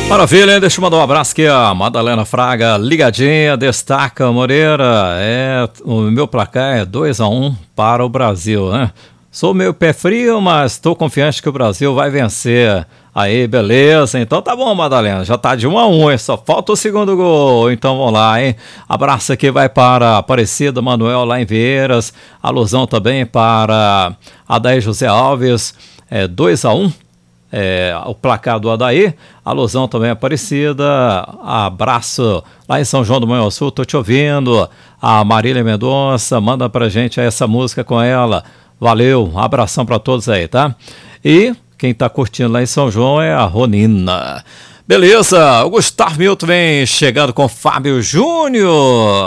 Maravilha, hein? Deixa eu mandar um abraço aqui, a Madalena Fraga, ligadinha, destaca, Moreira, o meu placar é 2-1 para o Brasil, né? Sou meio pé frio, mas estou confiante que o Brasil vai vencer. Aí, beleza, então tá bom, Madalena, já tá de 1-1, hein? Só falta o segundo gol, então vamos lá, hein? Abraço aqui vai para Aparecida Manuel lá em Vieiras, alusão também para Adair José Alves, 2-1. O placar do Adair, alusão também Aparecida, abraço lá em São João do Manhuaçu, tô te ouvindo, a Marília Mendonça, manda pra gente essa música com ela, valeu, um abração pra todos aí, tá? E quem tá curtindo lá em São João é a Ronina. Beleza, o Gustavo Milton vem chegando com Fábio Júnior.